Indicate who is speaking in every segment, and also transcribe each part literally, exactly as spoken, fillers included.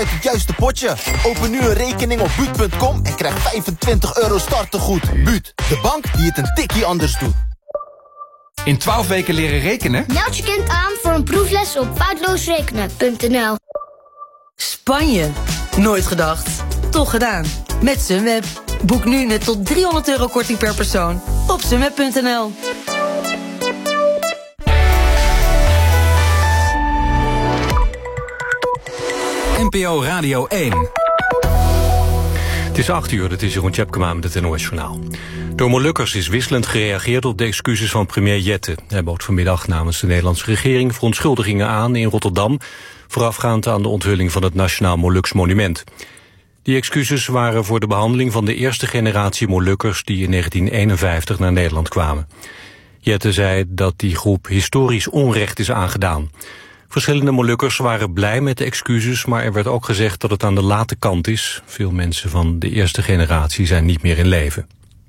Speaker 1: het juiste potje. Open nu een rekening op buut punt com en krijg vijfentwintig euro startegoed. Buut, de bank die het een tikkie anders doet.
Speaker 2: In twaalf weken leren rekenen?
Speaker 3: Meld je kind aan voor een proefles op foutloosrekenen punt n l.
Speaker 4: Spanje. Nooit gedacht. Toch gedaan. Met Sunweb. Boek nu net tot driehonderd euro korting per persoon op sunweb punt n l.
Speaker 5: N P O Radio één. Het is acht uur, het is Jeroen Tjepkema met het N O S-journaal. Door Molukkers is wisselend gereageerd op de excuses van premier Jette. Hij bood vanmiddag namens de Nederlandse regering verontschuldigingen aan in Rotterdam, voorafgaand aan de onthulling van het Nationaal Moluks Monument. Die excuses waren voor de behandeling van de eerste generatie Molukkers die in negentien eenenvijftig naar Nederland kwamen. Jette zei dat die groep historisch onrecht is aangedaan. Verschillende Molukkers waren blij met de excuses, maar er werd ook gezegd dat het aan de late kant is. Veel mensen van de eerste generatie zijn niet meer in leven.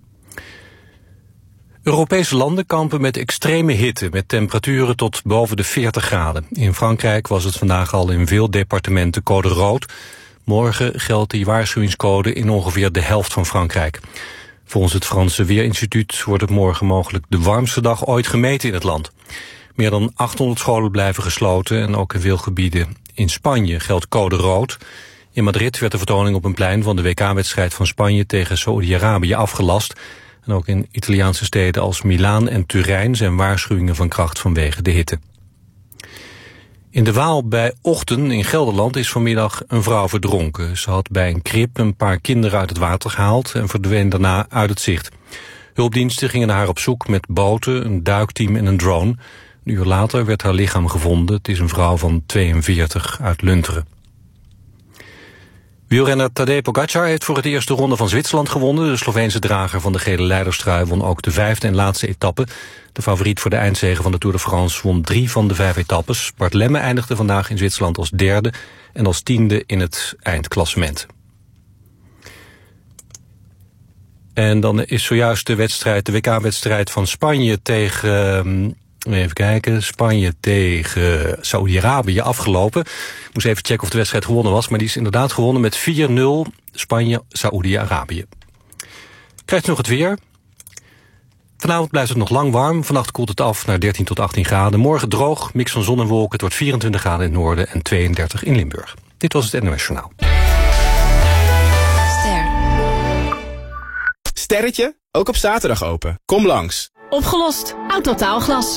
Speaker 5: Europese landen kampen met extreme hitte, met temperaturen tot boven de veertig graden. In Frankrijk was het vandaag al in veel departementen code rood. Morgen geldt die waarschuwingscode in ongeveer de helft van Frankrijk. Volgens het Franse Weerinstituut wordt het morgen mogelijk de warmste dag ooit gemeten in het land. Meer dan achthonderd scholen blijven gesloten en ook in veel gebieden in Spanje geldt code rood. In Madrid werd de vertoning op een plein van de W K-wedstrijd van Spanje tegen Saoedi-Arabië afgelast. En ook in Italiaanse steden als Milaan en Turijn zijn waarschuwingen van kracht vanwege de hitte. In de Waal bij Ochten in Gelderland is vanmiddag een vrouw verdronken. Ze had bij een krib een paar kinderen uit het water gehaald en verdween daarna uit het zicht. Hulpdiensten gingen naar haar op zoek met boten, een duikteam en een drone. Een uur later werd haar lichaam gevonden. Het is een vrouw van tweeënveertig uit Lunteren. Wielrenner Tadej Pogacar heeft voor het eerst de ronde van Zwitserland gewonnen. De Sloveense drager van de gele leiderstrui won ook de vijfde en laatste etappe. De favoriet voor de eindzege van de Tour de France won drie van de vijf etappes. Bart Lemme eindigde vandaag in Zwitserland als derde en als tiende in het eindklassement. En dan is zojuist de wedstrijd, de W K-wedstrijd van Spanje tegen... Even kijken, Spanje tegen Saoedi-Arabië afgelopen. Ik moest even checken of de wedstrijd gewonnen was, maar die is inderdaad gewonnen met vier nul Spanje-Saoedi-Arabië. Krijgt u nog het weer. Vanavond blijft het nog lang warm. Vannacht koelt het af naar dertien tot achttien graden. Morgen droog, mix van zon en wolken. Het wordt vierentwintig graden in het noorden en tweeëndertig in Limburg. Dit was het N O S-journaal.
Speaker 6: Ster. Sterretje, ook op zaterdag open. Kom langs.
Speaker 7: Opgelost. Autotaalglas.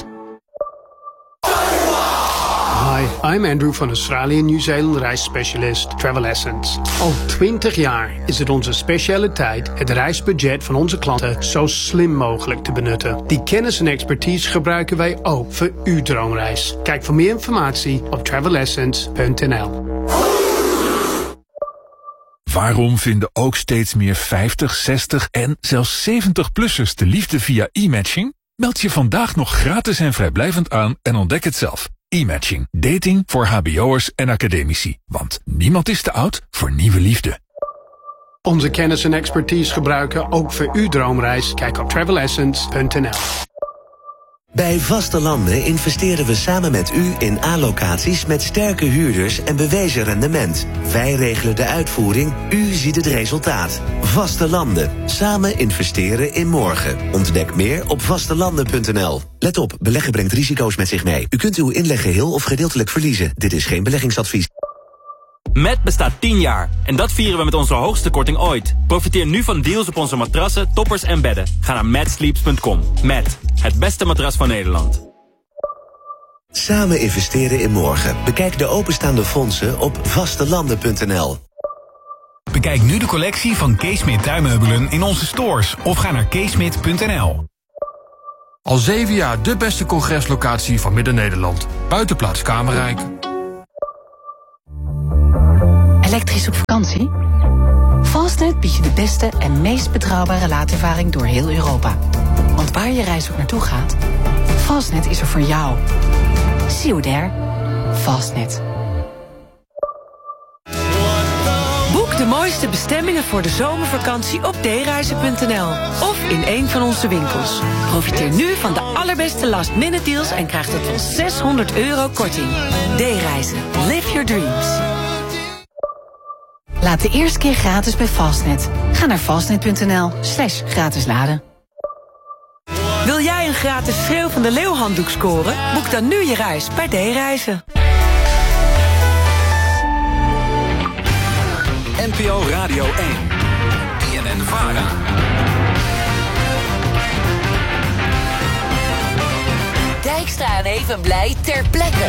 Speaker 8: Hi, I'm Andrew van Australië Nieuw-Zeeland reisspecialist Travel Essence. Al twintig jaar is het onze specialiteit het reisbudget van onze klanten zo slim mogelijk te benutten. Die kennis en expertise gebruiken wij ook voor uw droomreis. Kijk voor meer informatie op travel essence punt n l.
Speaker 9: Waarom vinden ook steeds meer vijftig, zestig en zelfs zeventig-plussers de liefde via e-matching? Meld je vandaag nog gratis en vrijblijvend aan en ontdek het zelf. E-matching. Dating voor hbo'ers en academici. Want niemand is te oud voor nieuwe liefde.
Speaker 8: Onze kennis en expertise gebruiken ook voor uw droomreis. Kijk op travel essence punt n l.
Speaker 10: Bij Vaste Landen investeren we samen met u in A-locaties met sterke huurders en bewezen rendement. Wij regelen de uitvoering, u ziet het resultaat. Vaste Landen. Samen investeren in morgen. Ontdek meer op vastelanden punt n l. Let op, beleggen brengt risico's met zich mee. U kunt uw inleg geheel of gedeeltelijk verliezen. Dit is geen beleggingsadvies.
Speaker 11: Met bestaat tien jaar en dat vieren we met onze hoogste korting ooit. Profiteer nu van deals op onze matrassen, toppers en bedden. Ga naar mad sleeps punt com. Met het beste matras van Nederland.
Speaker 10: Samen investeren in morgen. Bekijk de openstaande fondsen op vastelanden punt n l.
Speaker 12: Bekijk nu de collectie van Kees Smit tuinmeubelen in onze stores of ga naar kees smit punt n l.
Speaker 13: Al zeven jaar de beste congreslocatie van Midden-Nederland. Buitenplaats Kamerrijk.
Speaker 14: Elektrisch op vakantie? Fastnet biedt je de beste en meest betrouwbare laadervaring door heel Europa. Want waar je reis ook naartoe gaat, Fastnet is er voor jou. See you there. Fastnet.
Speaker 4: Boek de mooiste bestemmingen voor de zomervakantie op d reizen punt n l of in een van onze winkels. Profiteer nu van de allerbeste last-minute deals en krijg tot wel zeshonderd euro korting. D-reizen. Live your dreams.
Speaker 14: Laat de eerste keer gratis bij Fastnet. Ga naar fastnet.nl slash gratis laden.
Speaker 4: Wil jij een gratis Schreeuw van de Leeuw handdoek scoren? Boek dan nu je reis bij D-Reizen.
Speaker 12: N P O Radio één. B N N-Vara.
Speaker 15: Dijkstra en Evenblij ter plekke.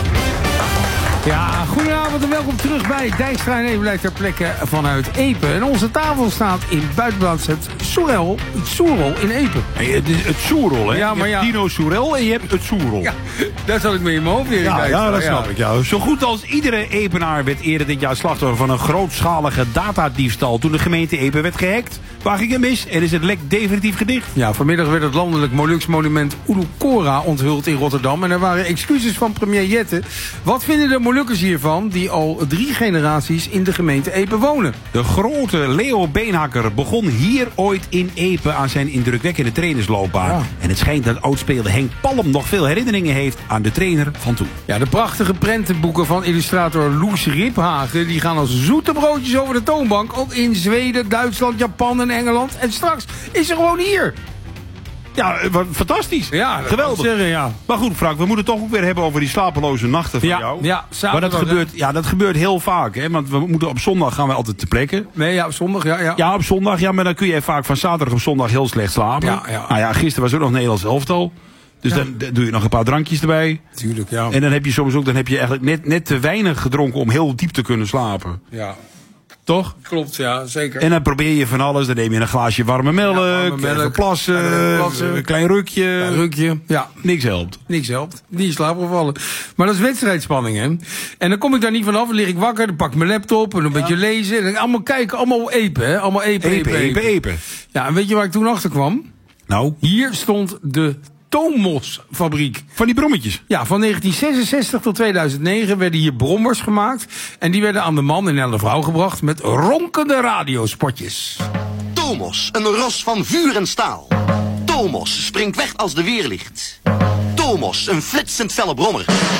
Speaker 16: Ja, goedenavond en welkom terug bij Dijkstra en Evenblij ter plekke vanuit Epe. En onze tafel staat in buitenplaats het Soerel, het Soerel in Epe.
Speaker 17: Hey, het, het Soerel, hè?
Speaker 16: Ja, maar
Speaker 17: je hebt
Speaker 16: ja.
Speaker 17: Dino Soerel en je hebt het Soerel.
Speaker 16: Ja, daar zat ik mee in mijn hoofd.
Speaker 17: Ja, ja, dat snap
Speaker 16: ja.
Speaker 17: ik. Ja. Zo goed als iedere Epenaar werd eerder dit jaar slachtoffer van een grootschalige datadiefstal toen de gemeente Epe werd gehackt. Waar ging het mis en is het lek definitief gedicht?
Speaker 16: Ja, vanmiddag werd het landelijk Moluksmonument Oeloekora onthuld in Rotterdam. En er waren excuses van premier Jette. Wat vinden de Molukkers hiervan die al drie generaties in de gemeente Epe wonen?
Speaker 17: De grote Leo Beenhakker begon hier ooit in Epe aan zijn indrukwekkende trainersloopbaan. Ja. En het schijnt dat oudspeler Henk Palm nog veel herinneringen heeft aan de trainer van toen.
Speaker 16: Ja, de prachtige prentenboeken van illustrator Loes Riphagen die gaan als zoete broodjes over de toonbank. Ook in Zweden, Duitsland, Japan en Engeland. En straks is ze gewoon hier.
Speaker 17: Ja, wat fantastisch.
Speaker 16: Ja, dat
Speaker 17: geweldig.
Speaker 16: Zeggen, ja.
Speaker 17: Maar goed, Frank, we moeten het toch ook weer hebben over die slapeloze nachten van
Speaker 16: ja,
Speaker 17: jou.
Speaker 16: Ja,
Speaker 17: maar dat gebeurt, ja, dat gebeurt heel vaak, hè? Want we moeten op zondag gaan we altijd te plekken.
Speaker 16: Nee, ja, op zondag, ja, ja.
Speaker 17: Ja, op zondag, ja, maar dan kun je vaak van zaterdag op zondag heel slecht slapen.
Speaker 16: Ja, ja.
Speaker 17: Nou ja, gisteren was ook nog Nederlands elftal. Dus ja. dan, dan doe je nog een paar drankjes erbij.
Speaker 16: Tuurlijk, ja.
Speaker 17: En dan heb je soms ook, dan heb je eigenlijk net, net te weinig gedronken om heel diep te kunnen slapen.
Speaker 16: Ja.
Speaker 17: Toch?
Speaker 16: Klopt, ja, zeker.
Speaker 17: En dan probeer je van alles. Dan neem je een glaasje warme melk, ja, warme melk even plassen, ja, plassen, een klein rukje.
Speaker 16: Ja, rukje, ja.
Speaker 17: Niks helpt.
Speaker 16: Niks helpt. Niet in slaap gevallen. Maar dat is wedstrijdspanning, hè. En dan kom ik daar niet vanaf. Dan lig ik wakker, dan pak ik mijn laptop en een ja. beetje lezen. En dan allemaal kijken, allemaal Epe, hè. Allemaal Epe, Epe,
Speaker 17: Epe, Epe, Epe.
Speaker 16: Ja, en weet je waar ik toen achter kwam?
Speaker 17: Nou?
Speaker 16: Hier stond de Tomos-fabriek.
Speaker 17: Van die brommetjes?
Speaker 16: Ja, van negentien zesenzestig tot tweeduizend negen werden hier brommers gemaakt. En die werden aan de man en aan de vrouw gebracht met ronkende radiospotjes.
Speaker 18: Tomos, een ros van vuur en staal. Tomos springt weg als de weerlicht. Tomos, een flitsend felle brommer.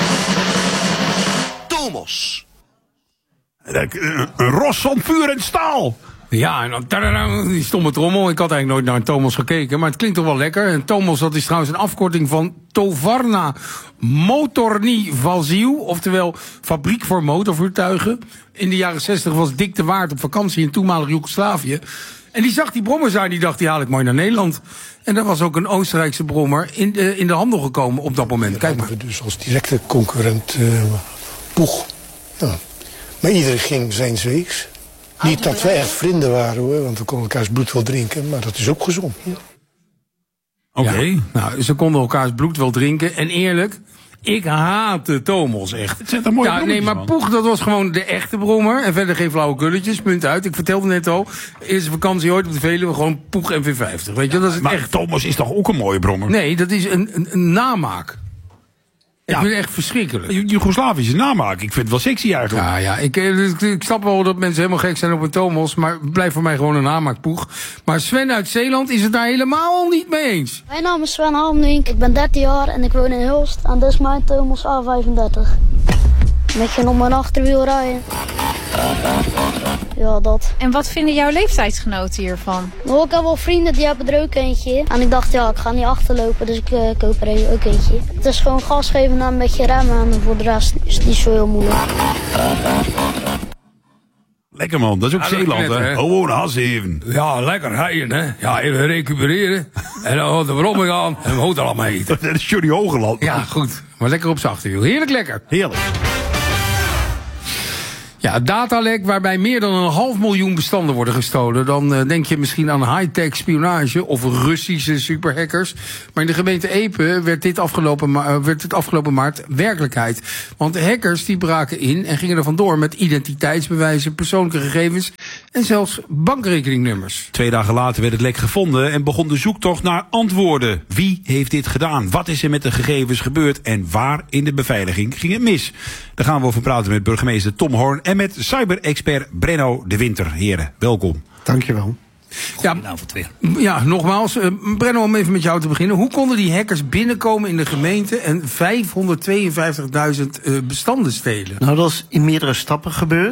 Speaker 18: Tomos.
Speaker 17: Een, een ros van vuur en staal.
Speaker 16: Ja, en dan die stomme trommel. Ik had eigenlijk nooit naar een Tomos gekeken, maar het klinkt toch wel lekker. En Tomos, dat is trouwens een afkorting van Tovarna Motorni Vaziu, oftewel fabriek voor motorvoertuigen. In de jaren zestig was Dick de Waard op vakantie in toenmalig Joegoslavië. En die zag die brommers aan, die dacht, die haal ik mooi naar Nederland. En daar was ook een Oostenrijkse brommer in de, in de handel gekomen op dat moment. Kijk maar.
Speaker 19: We dus als directe concurrent uh, Poeg. Ja. Maar iedereen ging zijn weegs. Niet dat we echt vrienden waren, hoor, want we konden elkaars bloed wel drinken, maar dat is ook gezond. Ja.
Speaker 17: Oké. Okay.
Speaker 16: Ja, nou, ze konden elkaars bloed wel drinken. En eerlijk, ik haatte Tomos echt.
Speaker 17: Het zijn toch mooie
Speaker 16: ja, nee, maar
Speaker 17: man.
Speaker 16: Poeg, dat was gewoon de echte brommer. En verder geen flauwe kulletjes, punt uit. Ik vertelde net al, eerste vakantie ooit op de Veluwe, gewoon Poeg M V vijftig. Weet je, dat is het
Speaker 17: maar
Speaker 16: echt.
Speaker 17: Tomos is toch ook een mooie brommer?
Speaker 16: Nee, dat is een, een, een namaak.
Speaker 17: Ja.
Speaker 16: Ik vind het echt verschrikkelijk.
Speaker 17: Joegoslavische namaak. Ik vind het wel sexy eigenlijk.
Speaker 16: Ja, ja. Ik, ik, ik snap wel dat mensen helemaal gek zijn op een Tomos. Maar blijf voor mij gewoon een namaakpoeg. Maar Sven uit Zeeland is het daar helemaal niet mee eens.
Speaker 3: Mijn naam is Sven Halmink. Ik ben dertien jaar en ik woon in Hulst. En dit is mijn Tomos A vijfendertig. Met je op mijn achterwiel rijden. Ja, dat.
Speaker 20: En wat vinden jouw leeftijdsgenoten hiervan?
Speaker 3: Nou, ik heb wel vrienden die hebben er ook eentje. En ik dacht, ja, ik ga niet achterlopen, dus ik uh, koop er ook eentje. Het is gewoon gas geven en een beetje remmen. En voor de rest is het niet zo heel moeilijk.
Speaker 17: Lekker man, dat is ook ja, Zeeland, hè? Gewoon gas even.
Speaker 16: Ja, lekker rijden, hè? Ja, even recupereren. En dan gaat de brommer aan en we moeten allemaal eten.
Speaker 17: Dat is Johnny Hogeland.
Speaker 16: Ja, goed. Maar lekker op zachte wiel. Heerlijk lekker.
Speaker 17: Heerlijk.
Speaker 16: Ja, datalek waarbij meer dan een half miljoen bestanden worden gestolen. Dan uh, denk je misschien aan high-tech spionage of Russische superhackers. Maar in de gemeente Epe werd dit afgelopen, ma- werd dit afgelopen maart werkelijkheid. Want de hackers die braken in en gingen er vandoor met identiteitsbewijzen, persoonlijke gegevens en zelfs bankrekeningnummers.
Speaker 17: Twee dagen later werd het lek gevonden en begon de zoektocht naar antwoorden. Wie heeft dit gedaan? Wat is er met de gegevens gebeurd? En waar in de beveiliging ging het mis? Daar gaan we over praten met burgemeester Tom Horn en met cyber-expert Brenno de Winter. Heren, welkom.
Speaker 19: Dankjewel.
Speaker 16: Goedenavond weer. Ja, nogmaals, uh, Brenno, om even met jou te beginnen. Hoe konden die hackers binnenkomen in de gemeente en vijfhonderdtweeënvijftigduizend uh, bestanden stelen?
Speaker 21: Nou, dat is in meerdere stappen gebeurd.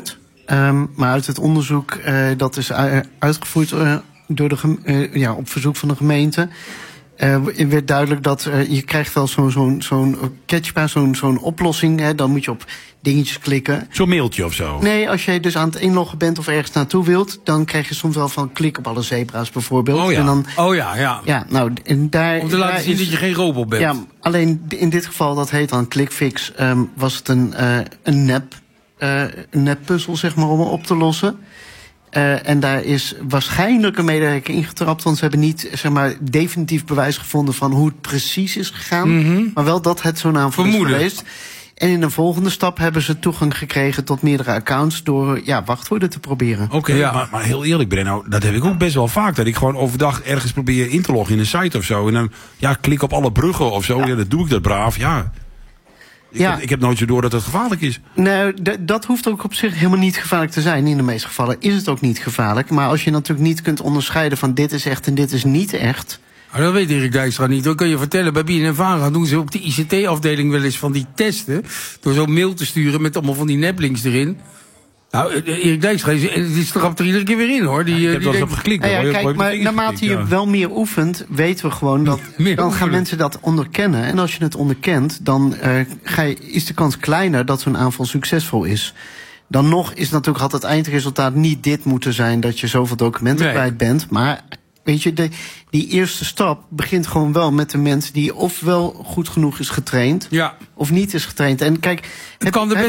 Speaker 21: Um, maar uit het onderzoek uh, dat is uh, uitgevoerd uh, door de gem- uh, ja, op verzoek van de gemeente... Uh, werd duidelijk dat uh, je krijgt wel zo'n zo'n zo'n catchbaar, zo'n zo'n oplossing. Hè, dan moet je op dingetjes klikken.
Speaker 17: Zo'n mailtje of zo?
Speaker 21: Nee, als jij dus aan het inloggen bent of ergens naartoe wilt... dan krijg je soms wel van klik op alle zebra's bijvoorbeeld.
Speaker 16: Oh ja,
Speaker 21: en dan,
Speaker 16: oh ja, ja.
Speaker 21: ja nou, en daar,
Speaker 16: Om te laten
Speaker 21: daar
Speaker 16: zien
Speaker 21: is,
Speaker 16: dat je geen robot bent.
Speaker 21: Ja, alleen in dit geval, dat heet dan ClickFix... Um, was het een, uh, een nep, uh, een nep puzzel, zeg maar, om op te lossen... Uh, en daar is waarschijnlijk een medewerker ingetrapt... want ze hebben niet, zeg maar, definitief bewijs gevonden... van hoe het precies is gegaan. Mm-hmm. Maar wel dat het zo'n aanval is geweest. En in een volgende stap hebben ze toegang gekregen... tot meerdere accounts door ja, wachtwoorden te proberen.
Speaker 17: Oké, okay, ja. maar, maar heel eerlijk, Brenno, dat heb ik ook best wel vaak. Dat ik gewoon overdag ergens probeer in te loggen in een site of zo. En dan ja, klik op alle bruggen of zo. Ja. Ja, dat doe ik dat braaf, ja... Ik, ja. heb, ik heb nooit zo door dat het gevaarlijk is.
Speaker 21: Nou, d- dat hoeft ook op zich helemaal niet gevaarlijk te zijn. In de meeste gevallen is het ook niet gevaarlijk. Maar als je natuurlijk niet kunt onderscheiden van dit is echt en dit is niet echt...
Speaker 16: Nou, dat weet Erik Dijkstra niet. Dan kun je vertellen, bij B N N Vara doen ze op de I C T-afdeling wel eens van die testen. Door zo'n mail te sturen met allemaal van die neplinks erin. Nou, Erik Dijkstra, die strapt er iedere keer weer in, hoor. Die,
Speaker 17: ja, ik heb
Speaker 16: die
Speaker 17: wel eens op geklikt.
Speaker 21: Ja, ja, kijk, maar naarmate je wel meer oefent, weten we gewoon dat... dan gaan mensen dat onderkennen. En als je het onderkent, dan uh, ga je, is de kans kleiner dat zo'n aanval succesvol is. Dan nog is natuurlijk had het eindresultaat niet dit moeten zijn... dat je zoveel documenten nee. kwijt bent, maar... Weet je, de, die eerste stap begint gewoon wel met de mens die ofwel goed genoeg is getraind...
Speaker 16: Ja.
Speaker 21: of niet is getraind. En kijk,
Speaker 16: het kan de